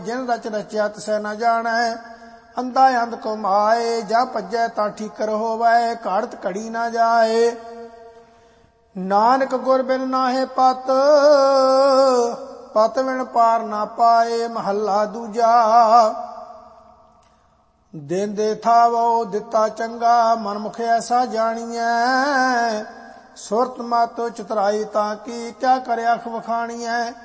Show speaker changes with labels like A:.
A: जिन रच रचिया तिसै न जानै। अंधा अंध को माए जा भजै ता ठीकर होवै, घाड़त घड़ी न जाए। नानक गुर बिन नाहे पत, पत बिन पार ना पाए। महला दूजा। देंदे थावो दिता चंगा, मनमुख ऐसा जानिए। सुरत मत चतुराई ताकी, क्या करे अख वखाणीਐ।